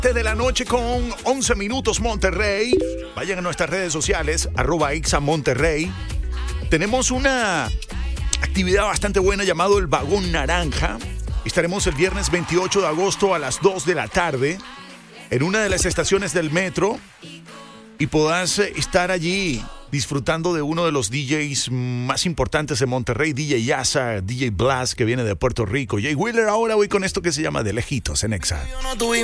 De la noche con 11 minutos Monterrey. Vayan a nuestras redes sociales, @ixamonterrey. Tenemos una actividad bastante buena llamado el Vagón Naranja. Estaremos el viernes 28 de agosto a las 2 de la tarde en una de las estaciones del metro y podrás estar allí disfrutando de uno de los DJs más importantes de Monterrey, DJ Yaza, DJ Blast, que viene de Puerto Rico. Jay Wheeler, ahora voy con esto que se llama De Lejitos en Exa.